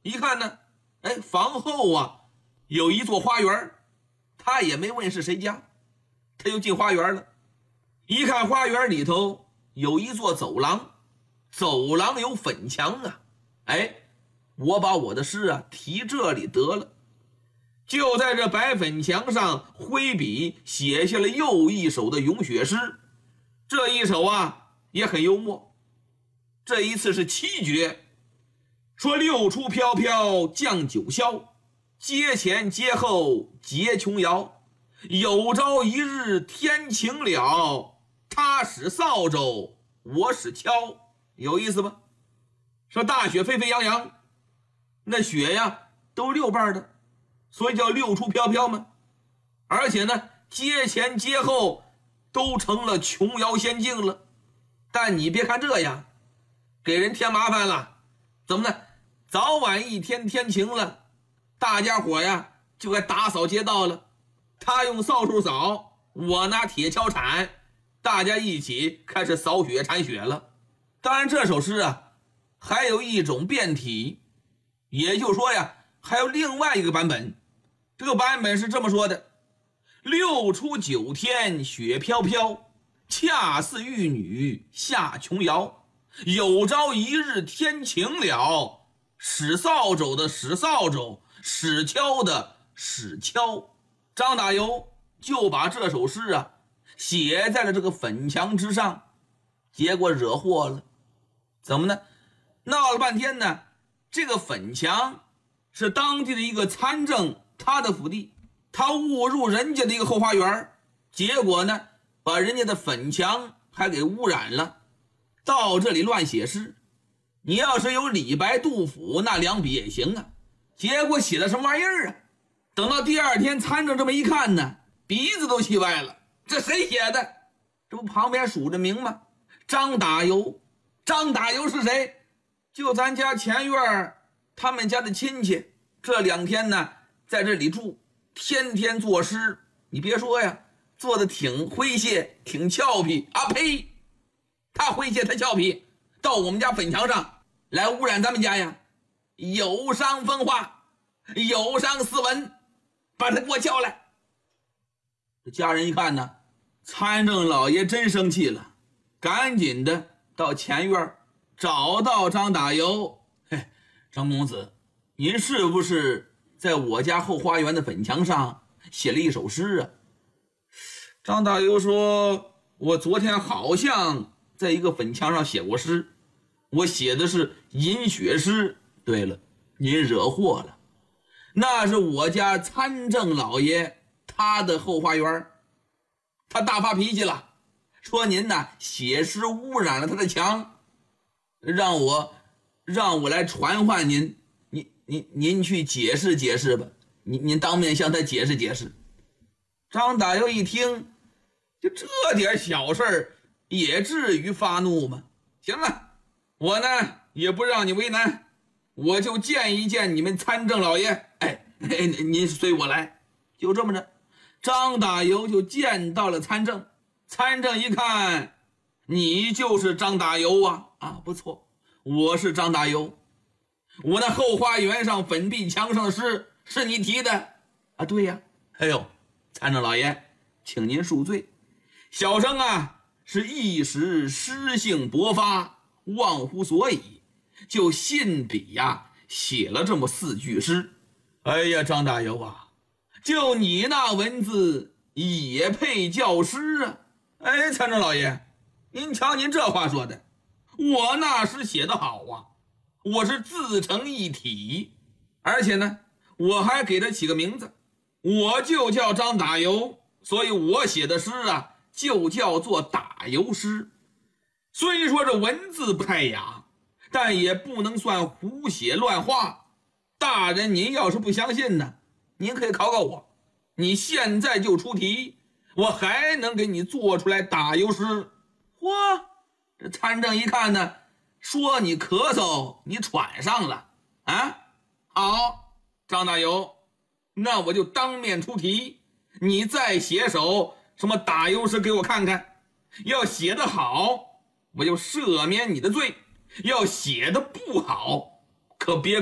一看呢，房后啊有一座花园，他也没问是谁家，他就进花园了。一看花园里头有一座走廊，走廊有粉墙啊，我把我的诗啊题这里得了。就在这白粉墙上挥笔写下了又一首的咏雪诗，这一首啊也很幽默。这一次是七绝，说六出飘飘降九霄，阶前阶后结琼瑶，有朝一日天晴了，他使扫帚我使锹。有意思吧？说大雪飞飞扬扬，那雪呀都六瓣的，所以叫六出飘飘嘛。而且呢阶前阶后都成了琼瑶仙境了。但你别看这样，给人添麻烦了。怎么呢？早晚一天天晴了，大家伙呀就该打扫街道了。他用扫帚扫，我拿铁锹铲，大家一起开始扫雪铲雪了。当然这首诗啊还有一种变体，也就是说呀还有另外一个版本。这个版本是这么说的：六出九天雪飘飘，恰似玉女下琼瑶，有朝一日天晴了，使扫帚的使扫帚，使锹的使锹。张大猷就把这首诗啊写在了这个粉墙之上，结果惹祸了。怎么呢？闹了半天呢，这个粉墙是当地的一个参政他的府地，他误入人家的一个后花园，结果呢把人家的粉墙还给污染了。到这里乱写诗，你要是有李白杜甫那两笔也行啊，结果写的什么玩意儿啊？等到第二天参政这么一看呢，鼻子都气歪了。这谁写的？这不旁边数着名吗？张大猷。张大猷是谁？就咱家前院他们家的亲戚，这两天呢在这里住，天天作诗。你别说呀，做的挺诙谐挺俏皮啊！呸，他诙谐他俏皮，到我们家粉墙上来污染咱们家呀，有伤风化，有伤斯文，把他给我叫来。这家人一看呢，参政老爷真生气了，赶紧的到前院找到张大猷。张公子，您是不是在我家后花园的粉墙上写了一首诗啊？张大猷说，我昨天好像在一个粉墙上写过诗，我写的是饮雪诗。对了，您惹祸了，那是我家参政老爷他的后花园，他大发脾气了，说您呢写诗污染了他的墙，让我来传唤您，您去解释解释吧，您当面向他解释解释。张大猷一听，就这点小事也至于发怒吗？行了，我呢也不让你为难，我就见一见你们参政老爷。您随我来。就这么着，张大猷就见到了参政。参政一看，你就是张大猷啊？不错，我是张大猷。我那后花园上粉壁墙上的诗是你提的啊？对呀。参政老爷，请您恕罪，小生啊是一时诗性勃发，忘乎所以，就信笔呀写了这么4句诗。张大猷啊，就你那文字也配叫诗啊？参政老爷，您瞧您这话说的，我那诗写得好啊，我是自成一体，而且呢我还给他起个名字，我就叫张大猷，所以我写的诗啊就叫做打油诗。虽说这文字不太雅，但也不能算胡写乱画。大人您要是不相信呢，您可以考考我，你现在就出题，我还能给你做出来打油诗。这参政一看呢，说你咳嗽你喘上了啊？好，张大猷，那我就当面出题，你再写首什么打油诗给我看看。要写得好，我就赦免你的罪；要写得不好，可别